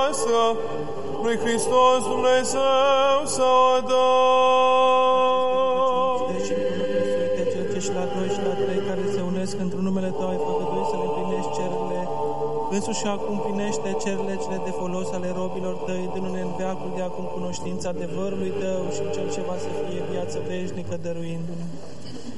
noastră, lui Hristos Dumnezeu să o dăm. Și presuite cel ce și la doi și la trei care se unesc într-un numele Tău, ai făgăduit să le împlinești cererile. Însuși acum împlinește cererile cele de folos ale robilor Tăi, dându-ne în veacul de acum cunoștința adevărului Tău și cel ce va să fie viață veșnică dăruindu-ne.